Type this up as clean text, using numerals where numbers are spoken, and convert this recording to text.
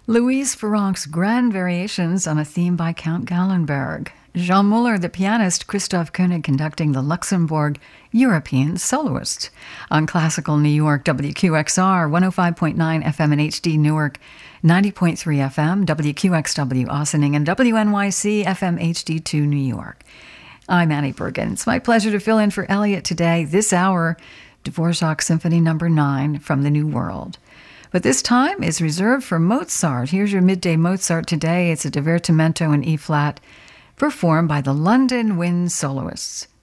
Louise Farrenc's grand variations on a theme by Count Gallenberg. Jean Muller, the pianist, Christoph Koenig conducting the Luxembourg European Soloist. On Classical New York, WQXR, 105.9 FM in HD Newark, 90.3 FM, WQXW Ossining, and WNYC FM HD2 New York. I'm Annie Bergen. It's my pleasure to fill in for Elliot today. This hour, Dvorak Symphony No. 9 from the New World. But this time is reserved for Mozart. Here's your midday Mozart today. It's a divertimento in E-flat, performed by the London Wind Soloists.